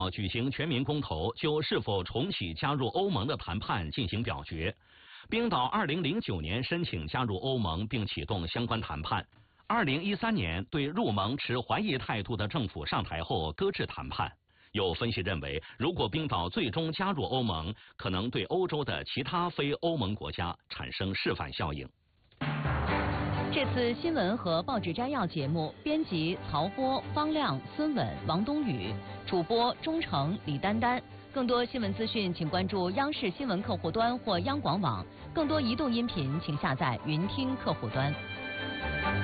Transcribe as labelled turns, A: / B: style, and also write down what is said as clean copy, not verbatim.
A: 举行全民公投，就是否重启加入欧盟的谈判进行表决。冰岛2009年申请加入欧盟并启动相关谈判，2013年对入盟持怀疑态度的政府上台后搁置谈判。有分析认为，如果冰岛最终加入欧盟，可能对欧洲的其他非欧盟国家产生示范效应。
B: 这次新闻和报纸摘要节目，编辑曹波、方亮、孙稳、王冬雨，主播钟诚、李丹丹。更多新闻资讯，请关注央视新闻客户端或央广网。更多移动音频，请下载云听客户端。